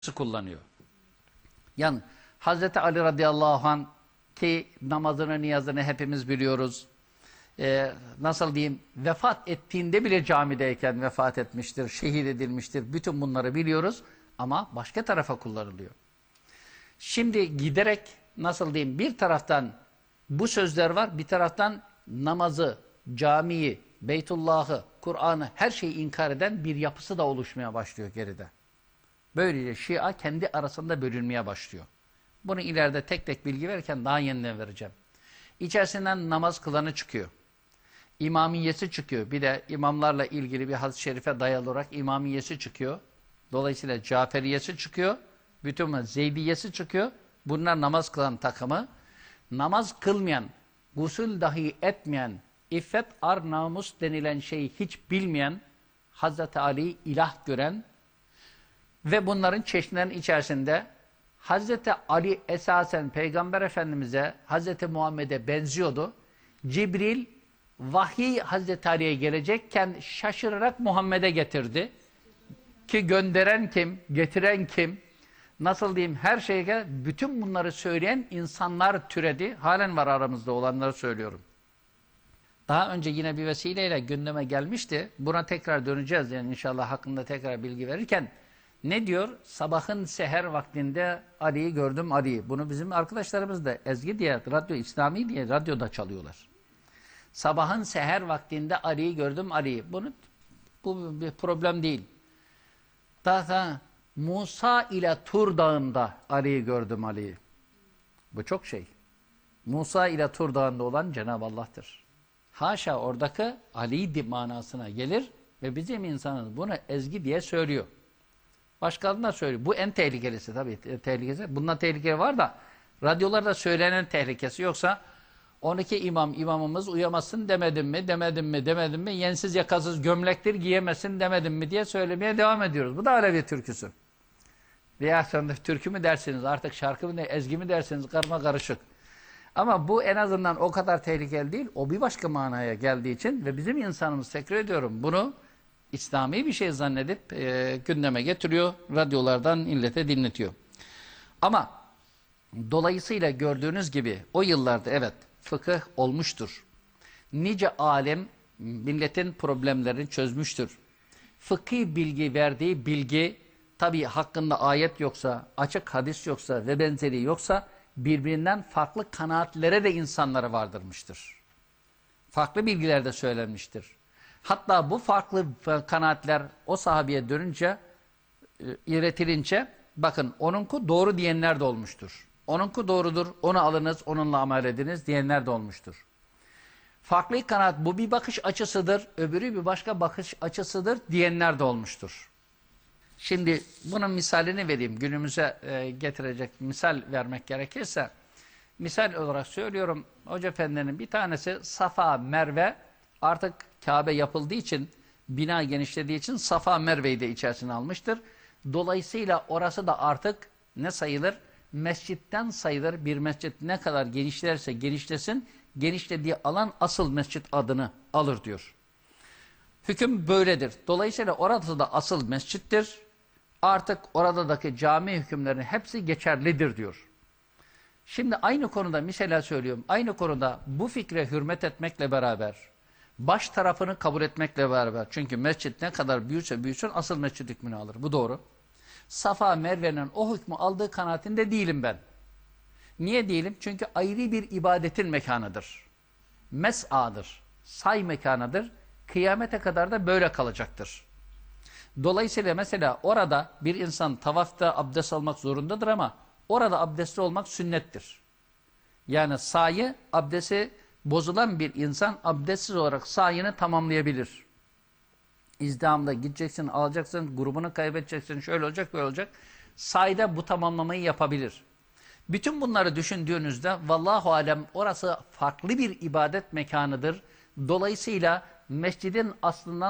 kullanıyor. Yani Hazreti Ali radıyallahu anh ki namazını, niyazını hepimiz biliyoruz. Nasıl diyeyim, vefat ettiğinde bile camideyken vefat etmiştir, şehit edilmiştir. Bütün bunları biliyoruz ama başka tarafa kullanılıyor. Şimdi giderek nasıl diyeyim, bir taraftan bu sözler var, bir taraftan namazı, camiyi, Beytullah'ı, Kur'an'ı, her şeyi inkar eden bir yapısı da oluşmaya başlıyor geride. Böylece Şia kendi arasında bölünmeye başlıyor. Bunu ileride tek tek bilgi verirken daha yeniden vereceğim. İçerisinden namaz kılanı çıkıyor. İmamiyesi çıkıyor. Bir de imamlarla ilgili bir hadis-i şerife dayalı olarak imamiyesi çıkıyor. Dolayısıyla Caferiyesi çıkıyor. Bütün Zeydiyesi çıkıyor. Bunlar namaz kılan takımı. Namaz kılmayan, gusül dahi etmeyen, iffet, ar, namus denilen şeyi hiç bilmeyen, Hazreti Ali'yi ilah gören ve bunların çeşitlerinin içerisinde Hazreti Ali esasen Peygamber Efendimiz'e, Hazreti Muhammed'e benziyordu. Cibril vahiy Hazreti Ali'ye gelecekken şaşırarak Muhammed'e getirdi. Ki gönderen kim, getiren kim, nasıl diyeyim, her şeye bütün bunları söyleyen insanlar türedi. Halen var aramızda olanları söylüyorum. Daha önce yine bir vesileyle gündeme gelmişti. Buna tekrar döneceğiz yani inşallah, hakkında tekrar bilgi verirken. Ne diyor? Sabahın seher vaktinde Ali'yi gördüm, Ali'yi. Bunu bizim arkadaşlarımız da Ezgi diye, radyo İslami diye radyoda çalıyorlar. Sabahın seher vaktinde Ali'yi gördüm, Ali'yi. Bu bir problem değil. Daha Musa ile Tur Dağı'nda Ali'yi gördüm, Ali'yi. Bu çok şey. Musa ile Tur Dağı'nda olan Cenab-ı Allah'tır. Haşa oradaki Ali manasına gelir ve bizim insanımız bunu Ezgi diye söylüyor. Başkalarına söylüyor. Bu en tehlikelisi tabii. Tehlikesi. Bundan tehlike var da radyolarda söylenen tehlikesi. Yoksa 12 imamımız uyamazsın demedim mi, yensiz yakasız gömlektir giyemezsin demedim mi diye söylemeye devam ediyoruz. Bu da Alevi türküsü. Veya sonra türkü mü dersiniz, artık şarkı mı, ezgi mi dersiniz, karma karışık. Ama bu en azından o kadar tehlikeli değil. O bir başka manaya geldiği için ve bizim insanımız, tekrar ediyorum, bunu İslami bir şey zannedip gündeme getiriyor. Radyolardan millete dinletiyor. Ama dolayısıyla gördüğünüz gibi o yıllarda evet fıkıh olmuştur. Nice alim milletin problemlerini çözmüştür. Fıkhi bilgi verdiği bilgi tabii hakkında ayet yoksa, açık hadis yoksa ve benzeri yoksa birbirinden farklı kanaatlere de insanlara vardırmıştır. Farklı bilgiler de söylenmiştir. Hatta bu farklı kanaatler o sahabeye dönünce, üretilince, bakın onunku doğru diyenler de olmuştur. Onunku doğrudur, onu alınız, onunla amel ediniz diyenler de olmuştur. Farklı kanaat, bu bir bakış açısıdır, öbürü bir başka bakış açısıdır diyenler de olmuştur. Şimdi bunun misalini vereyim, günümüze getirecek misal vermek gerekirse. Misal olarak söylüyorum, Hoca Efendi'nin bir tanesi Safa, Merve, artık Kabe yapıldığı için, bina genişlediği için Safa Merve'yi de içerisine almıştır. Dolayısıyla orası da artık ne sayılır? Mescitten sayılır. Bir mescit ne kadar genişlerse genişlesin, genişlediği alan asıl mescit adını alır diyor. Hüküm böyledir. Dolayısıyla orası da asıl mescittir. Artık oradaki cami hükümlerinin hepsi geçerlidir diyor. Şimdi aynı konuda mesela söylüyorum, aynı konuda bu fikre hürmet etmekle beraber, baş tarafını kabul etmekle beraber, çünkü mescit ne kadar büyürse büyüsün asıl mescid hükmünü alır. Bu doğru. Safa Merve'nin o hükmü aldığı kanaatinde değilim ben. Niye değilim? Çünkü ayrı bir ibadetin mekanıdır. Mes'adır. Say mekanıdır. Kıyamete kadar da böyle kalacaktır. Dolayısıyla mesela orada bir insan tavafta abdest almak zorundadır ama orada abdestli olmak sünnettir. Yani sayı, abdesti bozulan bir insan abdestsiz olarak sayını tamamlayabilir. İzdihamda gideceksin, alacaksın, grubunu kaybedeceksin, şöyle olacak, böyle olacak. Sayda bu tamamlamayı yapabilir. Bütün bunları düşündüğünüzde vallahu alem orası farklı bir ibadet mekanıdır. Dolayısıyla mescidin aslından